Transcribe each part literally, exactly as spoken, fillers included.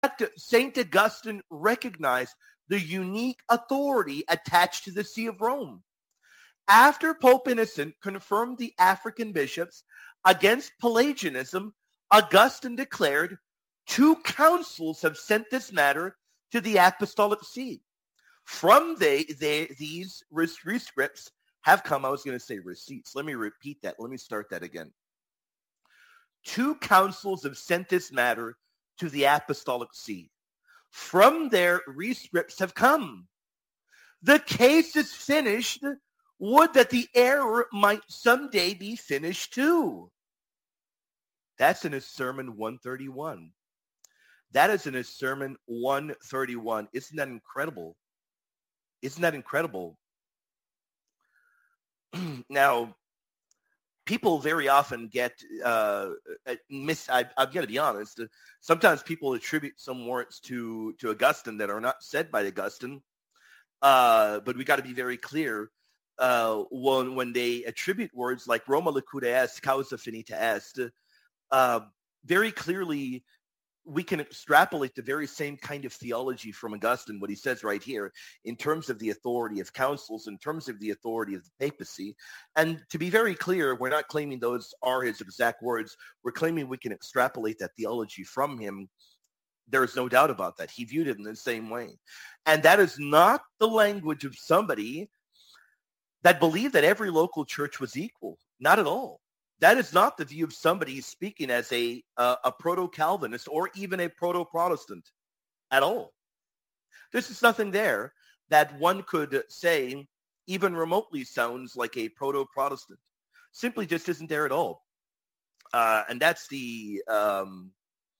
fact, Saint Augustine recognized the unique authority attached to the See of Rome. After Pope Innocent confirmed the African bishops against Pelagianism, Augustine declared, two councils have sent this matter to the Apostolic See. From they, they these rescripts have come, I was going to say receipts. Let me repeat that. Let me start that again. Two councils have sent this matter to the Apostolic See. From their rescripts have come. The case is finished. Would that the error might someday be finished too. That's in his sermon one thirty-one. That is in his sermon one thirty-one. Isn't that incredible? Isn't that incredible? Now, people very often get uh, miss. I, I've got to be honest. Sometimes people attribute some words to to Augustine that are not said by Augustine. Uh, but we got to be very clear. Uh, when, when they attribute words like Roma liquida est, causa finita est, uh, very clearly we can extrapolate the very same kind of theology from Augustine, what he says right here, in terms of the authority of councils, in terms of the authority of the papacy. And to be very clear, we're not claiming those are his exact words. We're claiming we can extrapolate that theology from him. There's no doubt about that. He viewed it in the same way. And that is not the language of somebody that believed that every local church was equal. Not at all. That is not the view of somebody speaking as a uh, a proto-Calvinist or even a proto-Protestant at all. This is nothing there that one could say even remotely sounds like a proto-Protestant. Simply just isn't there at all. Uh, and that's the um,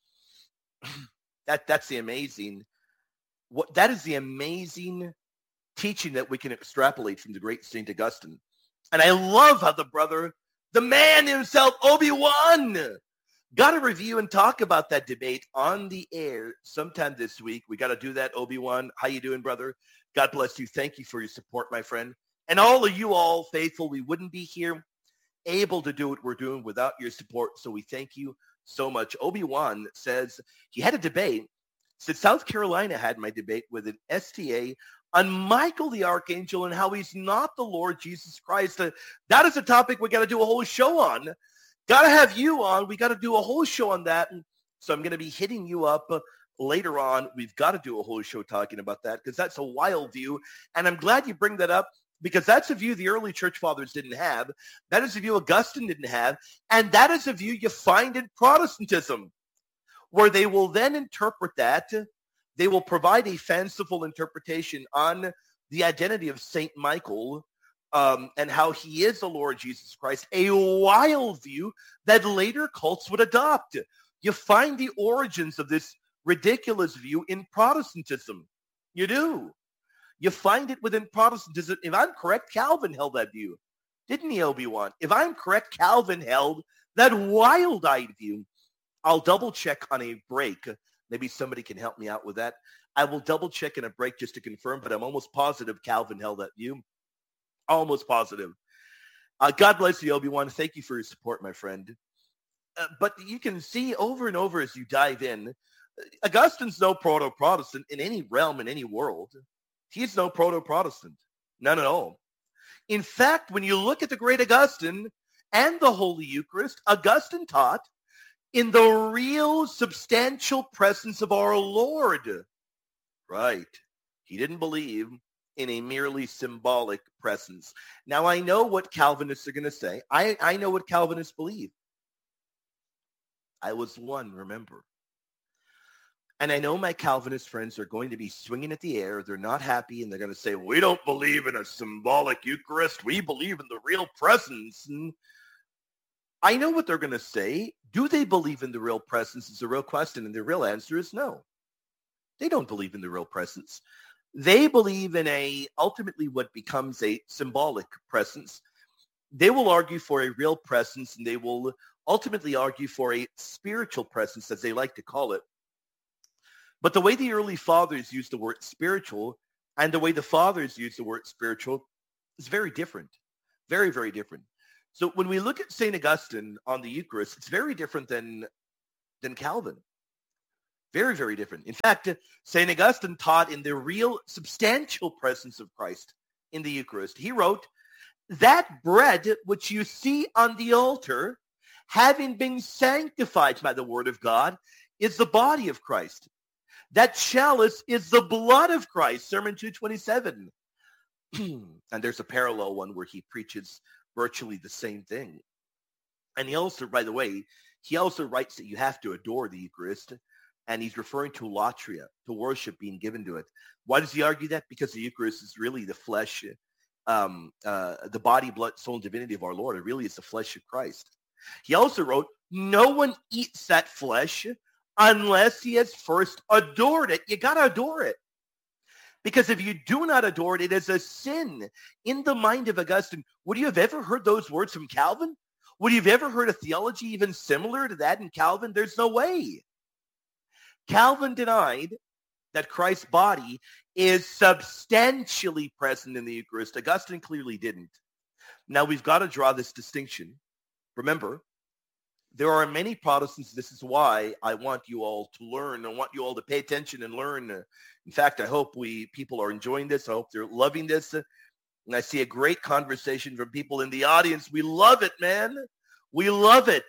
that that's the amazing what that is the amazing teaching that we can extrapolate from the great Saint Augustine. And I love how the brother, the man himself, Obi-Wan, got to review and talk about that debate on the air sometime this week. We got to do that, Obi-Wan. How you doing, brother? God bless you. Thank you for your support, my friend. And all of you all faithful, we wouldn't be here able to do what we're doing without your support. So we thank you so much. Obi-Wan says he had a debate. Said South Carolina had my debate with an S T A on Michael the Archangel and how he's not the Lord Jesus Christ. Uh, that is a topic we got to do a whole show on. Got to have you on. We got to do a whole show on that. And so I'm going to be hitting you up uh, later on. We've got to do a whole show talking about that because that's a wild view. And I'm glad you bring that up because that's a view the early church fathers didn't have. That is a view Augustine didn't have. And that is a view you find in Protestantism, where they will then interpret that. They will provide a fanciful interpretation on the identity of Saint Michael um, and how he is the Lord Jesus Christ, a wild view that later cults would adopt. You find the origins of this ridiculous view in Protestantism. You do. You find it within Protestantism. If I'm correct, Calvin held that view. Didn't he, Obi-Wan? If I'm correct, Calvin held that wild-eyed view. I'll double check on a break. Maybe somebody can help me out with that. I will double check in a break just to confirm, but I'm almost positive Calvin held that view. Almost positive. Uh, God bless you, Obi-Wan. Thank you for your support, my friend. Uh, but you can see over and over as you dive in, Augustine's no proto-Protestant in any realm, in any world. He's no proto-Protestant. None at all. In fact, when you look at the great Augustine and the Holy Eucharist, Augustine taught in the real substantial presence of our Lord. Right. He didn't believe in a merely symbolic presence. Now, I know what Calvinists are going to say. I, I know what Calvinists believe. I was one, remember. And I know my Calvinist friends are going to be swinging at the air. They're not happy, and they're going to say, we don't believe in a symbolic Eucharist. We believe in the real presence. And I know what they're going to say. Do they believe in the real presence is the real question, and the real answer is no. They don't believe in the real presence. They believe in a, ultimately what becomes a symbolic presence. They will argue for a real presence, and they will ultimately argue for a spiritual presence, as they like to call it. But the way the early fathers used the word spiritual and the way the fathers use the word spiritual is very different. Very, very different. So when we look at Saint Augustine on the Eucharist, it's very different than, than Calvin. Very, very different. In fact, Saint Augustine taught in the real substantial presence of Christ in the Eucharist. He wrote, that bread which you see on the altar, having been sanctified by the word of God, is the body of Christ. That chalice is the blood of Christ, Sermon two twenty-seven. And there's a parallel one where he preaches virtually the same thing. And he also, by the way, he also writes that you have to adore the Eucharist. And he's referring to latria, to worship being given to it. Why does he argue that? Because the Eucharist is really the flesh, um, uh, the body, blood, soul, and divinity of our Lord. It really is the flesh of Christ. He also wrote, no one eats that flesh unless he has first adored it. You got to adore it. Because if you do not adore it, it is a sin. In the mind of Augustine, would you have ever heard those words from Calvin? Would you have ever heard a theology even similar to that in Calvin? There's no way. Calvin denied that Christ's body is substantially present in the Eucharist. Augustine clearly didn't. Now, we've got to draw this distinction. Remember, there are many Protestants. This is why I want you all to learn. I want you all to pay attention and learn. In fact, I hope we people are enjoying this. I hope they're loving this. And I see a great conversation from people in the audience. We love it, man. We love it.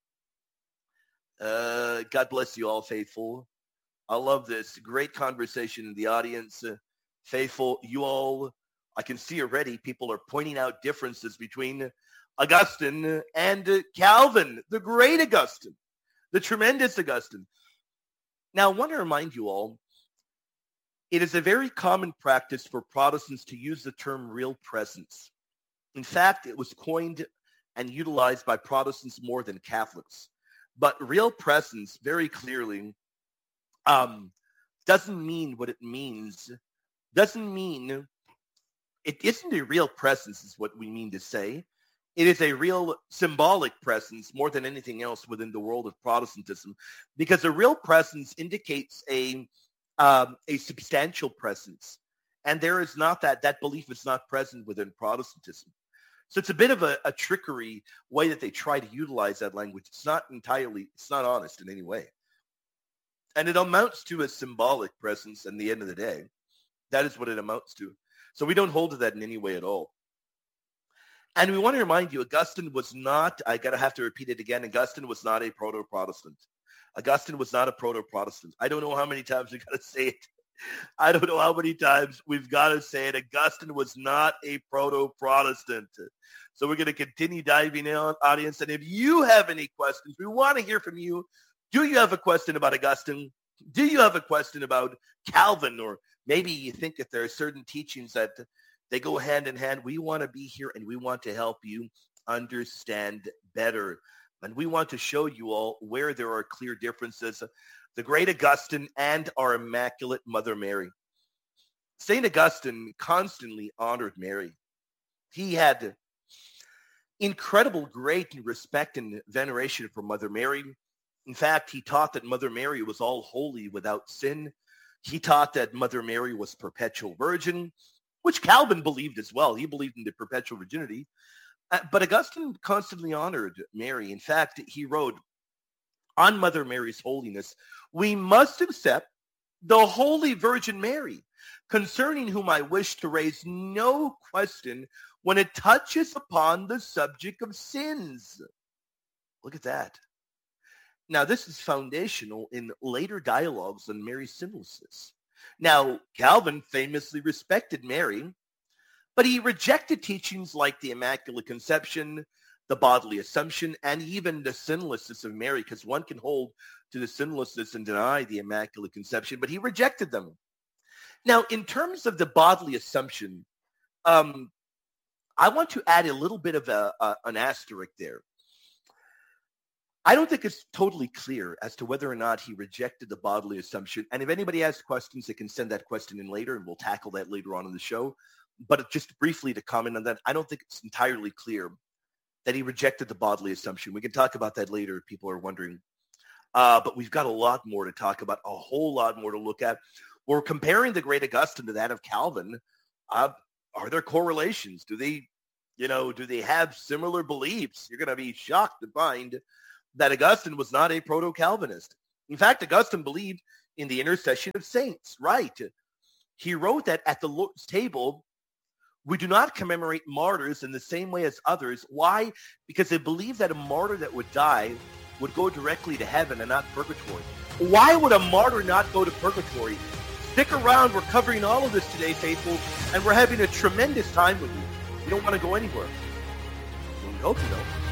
Uh, God bless you all, faithful. I love this. Great conversation in the audience. Uh, faithful, you all, I can see already people are pointing out differences between Augustine and uh, Calvin, the great Augustine, the tremendous Augustine. Now, I want to remind you all, it is a very common practice for Protestants to use the term real presence. In fact, it was coined and utilized by Protestants more than Catholics. But real presence, very clearly, um, doesn't mean what it means. Doesn't mean, it isn't a real presence is what we mean to say. It is a real symbolic presence more than anything else within the world of Protestantism, because a real presence indicates a um, a substantial presence. And there is not that, that belief is not present within Protestantism. So it's a bit of a, a trickery way that they try to utilize that language. It's not entirely, it's not honest in any way. And it amounts to a symbolic presence at the end of the day. That is what it amounts to. So we don't hold to that in any way at all. And we want to remind you, Augustine was not, I gotta have to repeat it again, Augustine was not a proto-Protestant. Augustine was not a proto-Protestant. I don't know how many times we got to say it. I don't know how many times we've got to say it. Augustine was not a proto-Protestant. So we're going to continue diving in, audience. And if you have any questions, we want to hear from you. Do you have a question about Augustine? Do you have a question about Calvin? Or maybe you think that there are certain teachings that they go hand in hand. We want to be here and we want to help you understand better. And we want to show you all where there are clear differences. The great Augustine and our Immaculate Mother Mary. Saint Augustine constantly honored Mary. He had incredible great respect and veneration for Mother Mary. In fact, he taught that Mother Mary was all holy without sin. He taught that Mother Mary was perpetual virgin, which Calvin believed as well. He believed in the perpetual virginity. Uh, but Augustine constantly honored Mary. In fact, he wrote, on Mother Mary's holiness, we must accept the Holy Virgin Mary, concerning whom I wish to raise no question when it touches upon the subject of sins. Look at that. Now, this is foundational in later dialogues on Mary's sinlessness. Now, Calvin famously respected Mary, but he rejected teachings like the Immaculate Conception, the bodily assumption, and even the sinlessness of Mary, because one can hold to the sinlessness and deny the Immaculate Conception, but he rejected them. Now, in terms of the bodily assumption, um, I want to add a little bit of a, a, an asterisk there. I don't think it's totally clear as to whether or not he rejected the bodily assumption. And if anybody has questions, they can send that question in later, and we'll tackle that later on in the show. But just briefly to comment on that, I don't think it's entirely clear that he rejected the bodily assumption. We can talk about that later if people are wondering. Uh, but we've got a lot more to talk about, a whole lot more to look at. We're comparing the great Augustine to that of Calvin. Uh, are there correlations? Do they, you know, do they have similar beliefs? You're going to be shocked to find that Augustine was not a proto-Calvinist. In fact, Augustine believed in the intercession of saints, right? He wrote that at the Lord's table, we do not commemorate martyrs in the same way as others. Why? Because they believe that a martyr that would die would go directly to heaven and not purgatory. Why would a martyr not go to purgatory? Stick around. We're covering all of this today, faithful, and we're having a tremendous time with you. You don't want to go anywhere. We hope you don't.